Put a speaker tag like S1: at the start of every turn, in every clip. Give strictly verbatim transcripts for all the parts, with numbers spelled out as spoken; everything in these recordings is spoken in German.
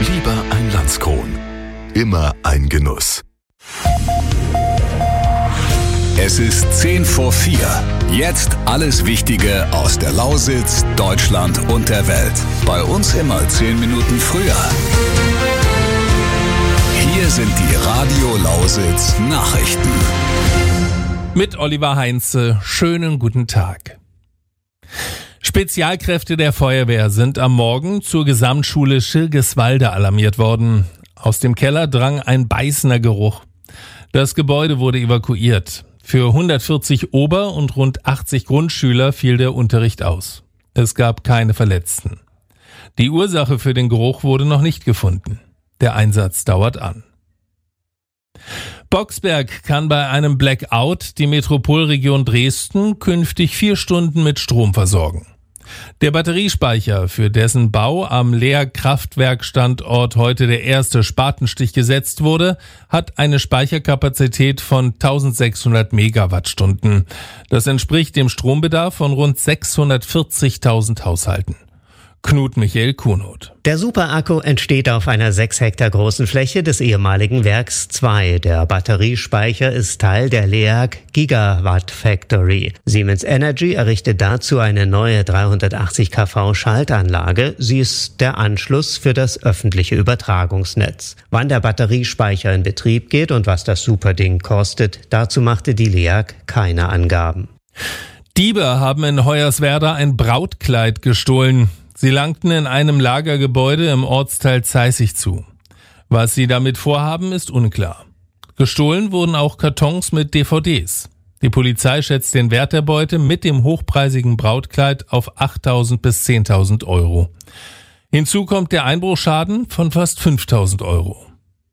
S1: Lieber ein Landskron. Immer ein Genuss.
S2: Es ist zehn vor vier. Jetzt alles Wichtige aus der Lausitz, Deutschland und der Welt. Bei uns immer zehn Minuten früher. Hier sind die Radio Lausitz Nachrichten.
S3: Mit Oliver Heinze. Schönen guten Tag. Spezialkräfte der Feuerwehr sind am Morgen zur Gesamtschule Schirgiswalde alarmiert worden. Aus dem Keller drang ein beißender Geruch. Das Gebäude wurde evakuiert. Für hundertvierzig Ober- und rund achtzig Grundschüler fiel der Unterricht aus. Es gab keine Verletzten. Die Ursache für den Geruch wurde noch nicht gefunden. Der Einsatz dauert an. Boxberg kann bei einem Blackout die Metropolregion Dresden künftig vier Stunden mit Strom versorgen. Der Batteriespeicher, für dessen Bau am Leerkraftwerkstandort heute der erste Spatenstich gesetzt wurde, hat eine Speicherkapazität von eintausendsechshundert Megawattstunden. Das entspricht dem Strombedarf von rund sechshundertvierzigtausend Haushalten. Knut Michael Kuhnhoth.
S4: Der Superakku entsteht auf einer sechs Hektar großen Fläche des ehemaligen Werks zwei. Der Batteriespeicher ist Teil der LEAG Gigawatt Factory. Siemens Energy errichtet dazu eine neue dreihundertachtzig Kilowatt Schaltanlage. Sie ist der Anschluss für das öffentliche Übertragungsnetz. Wann der Batteriespeicher in Betrieb geht und was das Superding kostet, dazu machte die LEAG keine Angaben.
S3: Diebe haben in Hoyerswerda ein Brautkleid gestohlen. Sie langten in einem Lagergebäude im Ortsteil Zeissig zu. Was sie damit vorhaben, ist unklar. Gestohlen wurden auch Kartons mit D V Ds. Die Polizei schätzt den Wert der Beute mit dem hochpreisigen Brautkleid auf achttausend bis zehntausend Euro. Hinzu kommt der Einbruchschaden von fast fünftausend Euro.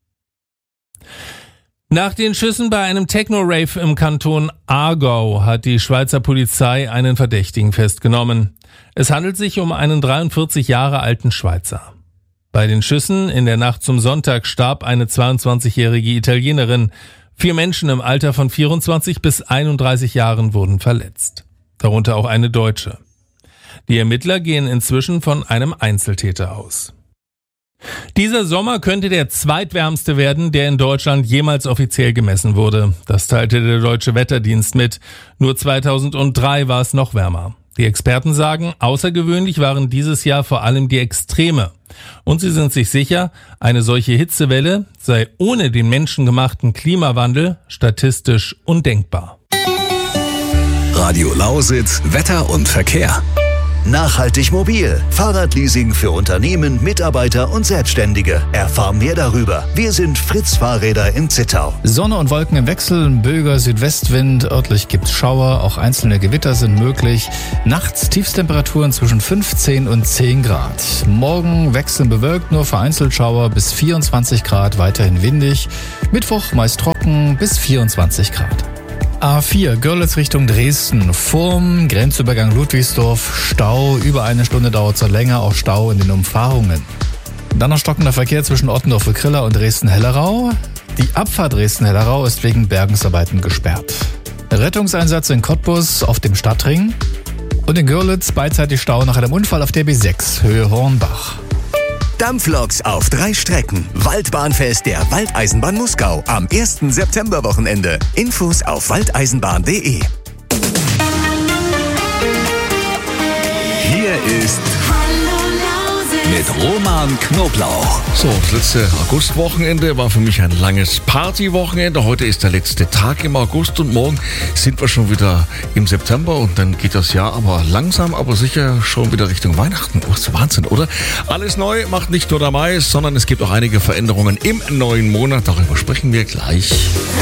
S3: Nach den Schüssen bei einem Techno-Rave im Kanton Aargau hat die Schweizer Polizei einen Verdächtigen festgenommen. Es handelt sich um einen dreiundvierzig Jahre alten Schweizer. Bei den Schüssen in der Nacht zum Sonntag starb eine zweiundzwanzigjährige Italienerin. Vier Menschen im Alter von vierundzwanzig bis einunddreißig Jahren wurden verletzt. Darunter auch eine Deutsche. Die Ermittler gehen inzwischen von einem Einzeltäter aus. Dieser Sommer könnte der zweitwärmste werden, der in Deutschland jemals offiziell gemessen wurde. Das teilte der Deutsche Wetterdienst mit. Nur zweitausenddrei war es noch wärmer. Die Experten sagen, außergewöhnlich waren dieses Jahr vor allem die Extreme. Und sie sind sich sicher, eine solche Hitzewelle sei ohne den menschengemachten Klimawandel statistisch undenkbar.
S2: Radio Lausitz, Wetter und Verkehr.
S1: Nachhaltig mobil. Fahrradleasing für Unternehmen, Mitarbeiter und Selbstständige. Erfahr mehr darüber. Wir sind Fritz Fahrräder in Zittau.
S5: Sonne und Wolken im Wechsel, ein böiger Südwestwind, örtlich gibt's Schauer, auch einzelne Gewitter sind möglich. Nachts Tiefstemperaturen zwischen fünfzehn und zehn Grad. Morgen wechselnd bewölkt, nur vereinzelt Schauer bis vierundzwanzig Grad, weiterhin windig. Mittwoch meist trocken bis vierundzwanzig Grad. A vier, Görlitz Richtung Dresden. Vorm Grenzübergang Ludwigsdorf Stau. Über eine Stunde dauert es länger, auch Stau in den Umfahrungen. Dann noch stockender Verkehr zwischen Ottendorf-Krilla und Dresden-Hellerau. Die Abfahrt Dresden-Hellerau ist wegen Bergungsarbeiten gesperrt. Rettungseinsatz in Cottbus auf dem Stadtring. Und in Görlitz beidseitig Stau nach einem Unfall auf der B sechs, Höhe Hornbach.
S6: Dampfloks auf drei Strecken. Waldbahnfest der Waldeisenbahn Muskau am ersten September-Wochenende. Infos auf waldeisenbahn punkt de.
S2: Hier ist mit Roman Knoblauch.
S7: So, das letzte Augustwochenende war für mich ein langes Partywochenende. Heute ist der letzte Tag im August und morgen sind wir schon wieder im September und dann geht das Jahr aber langsam, aber sicher schon wieder Richtung Weihnachten. Oh, ist Wahnsinn, oder? Alles neu macht nicht nur der Mai, sondern es gibt auch einige Veränderungen im neuen Monat. Darüber sprechen wir gleich.